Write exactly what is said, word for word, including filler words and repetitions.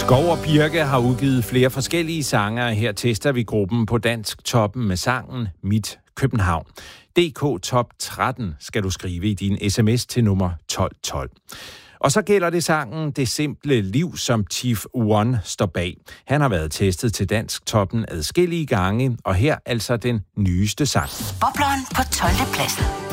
Skov og Birke har udgivet flere forskellige sange, og her tester vi gruppen på Dansk Toppen med sangen Mit København. D K Top tretten skal du skrive i din sms til nummer tolv tolv. Og så gælder det sangen Det Simple Liv, som Chief One står bag. Han har været testet til Dansk Toppen adskillige gange, og her altså den nyeste sang. Bobleren på tolvte pladsen.